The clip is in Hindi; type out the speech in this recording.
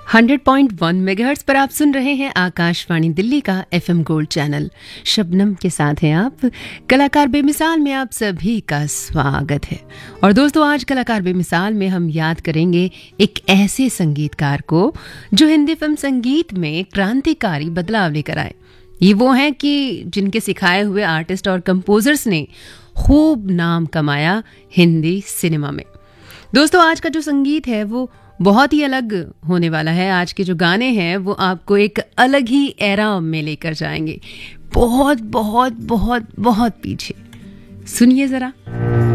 100.1 मेगाहर्ट्ज पर आप सुन रहे हैं आकाशवाणी दिल्ली का एफएम गोल्ड चैनल। शबनम के साथ हैं आप। कलाकार बेमिसाल में आप सभी का स्वागत है। और दोस्तों, आज कलाकार बेमिसाल में हम याद करेंगे एक ऐसे संगीतकार को जो हिंदी फिल्म संगीत में क्रांतिकारी बदलाव लेकर आए। ये वो हैं कि जिनके सिखाए हुए आर्टिस्ट और कंपोजर्स ने खूब नाम कमाया हिंदी सिनेमा में। दोस्तों, आज का जो संगीत है वो बहुत ही अलग होने वाला है। आज के जो गाने हैं वो आपको एक अलग ही एरा में लेकर जाएंगे, बहुत बहुत बहुत बहुत पीछे। सुनिए जरा।